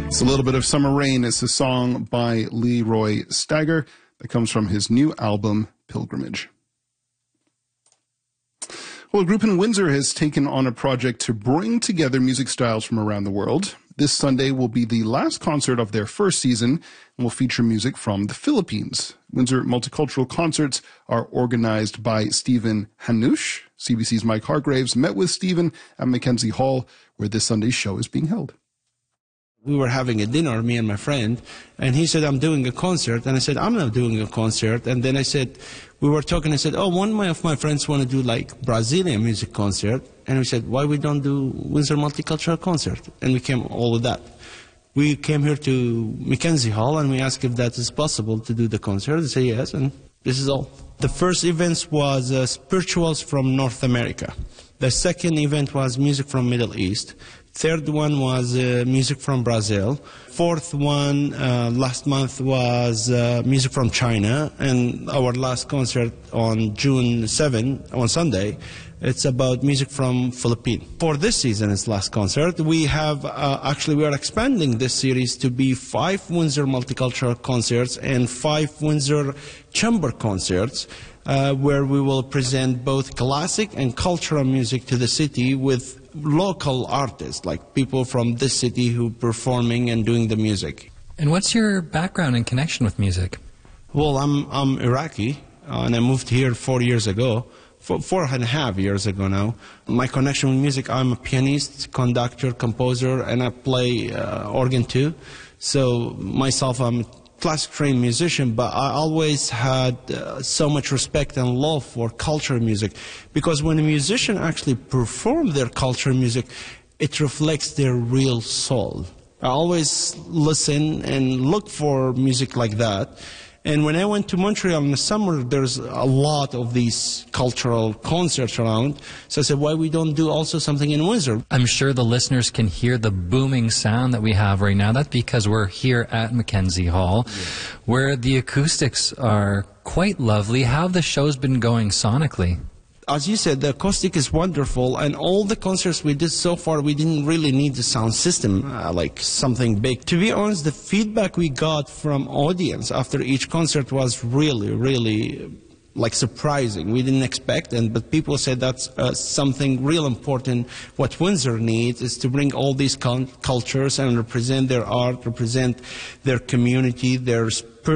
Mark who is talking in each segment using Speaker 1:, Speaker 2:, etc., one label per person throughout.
Speaker 1: It's a little bit of Summer Rain. It's a song by Leroy Stagger that comes from his new album, Pilgrimage. Well, a group in Windsor has taken on a project to bring together music styles from around the world. This Sunday will be the last concert of their first season and will feature music from the Philippines. Windsor Multicultural Concerts are organized by Stephen Hanush. CBC's Mike Hargraves met with Stephen at Mackenzie Hall, where this Sunday's show is being held.
Speaker 2: We were having a dinner, me and my friend, and he said, I'm doing a concert. And I said, I'm not doing a concert. And then I said, we were talking, I said, one of my friends want to do like Brazilian music concert. And we said, why we don't do Windsor Multicultural Concert? And we came all with that. We came here to Mackenzie Hall and we asked if that is possible to do the concert. They say yes, and this is all. The first event was spirituals from North America. The second event was music from Middle East. Third one was music from Brazil. Fourth one last month was music from China. And our last concert on June 7, on Sunday, it's about music from Philippines. For this season's last concert, we have we are expanding this series to be 5 Windsor Multicultural Concerts and 5 Windsor Chamber Concerts, where we will present both classic and cultural music to the city with local artists, like people from this city who are performing and doing the music.
Speaker 3: And what's your background and connection with music?
Speaker 2: Well, I'm Iraqi, and I moved here 4 years ago. 4.5 years ago now. My connection with music, I'm a pianist, conductor, composer, and I play organ too. So myself, I'm a classic trained musician, but I always had so much respect and love for culture music, because when a musician actually performs their culture music, it reflects their real soul. I always listen and look for music like that. And when I went to Montreal in the summer, there's a lot of these cultural concerts around. So I said, why we don't do also something in Windsor?
Speaker 3: I'm sure the listeners can hear the booming sound that we have right now. That's because we're here at Mackenzie Hall, where the acoustics are quite lovely. How have the shows been going sonically?
Speaker 2: As you said, the acoustic is wonderful, and all the concerts we did so far, we didn't really need the sound system, like something big. To be honest, the feedback we got from audience after each concert was really, really surprising. We didn't expect it, but people said that's something real important. What Windsor needs is to bring all these cultures and represent their art, represent their community, their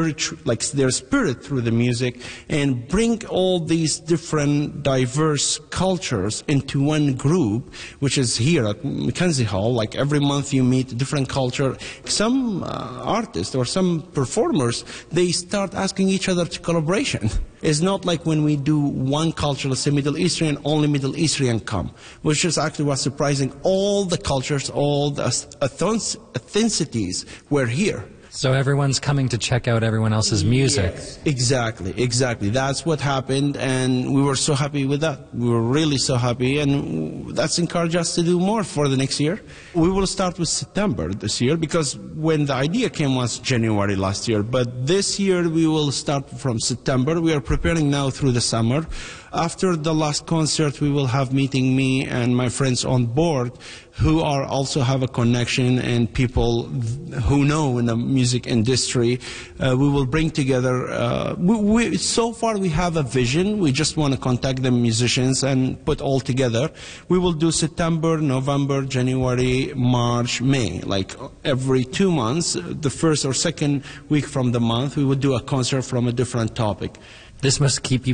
Speaker 2: spirit through the music, and bring all these different diverse cultures into one group, which is here at Mackenzie Hall. Like every month you meet a different culture. Some artists or some performers, they start asking each other to collaboration. It's not like when we do one culture, let's say Middle Eastern, only Middle Eastern come, which is actually was surprising. All the cultures, all the ethnicities were here.
Speaker 3: So everyone's coming to check out everyone else's music.
Speaker 2: Yes, exactly. That's what happened, and we were so happy with that. We were really so happy, and that's encouraged us to do more for the next year. We will start with September this year, because when the idea came was January last year. But this year we will start from September. We are preparing now through the summer. After the last concert, we will have meeting me and my friends on board who are also have a connection and people who know in the music industry. We will bring together, so far we have a vision. We just want to contact the musicians and put all together. We will do September, November, January, March, May. Like every 2 months, the first or second week from the month, we will do a concert from a different topic.
Speaker 3: This must keep you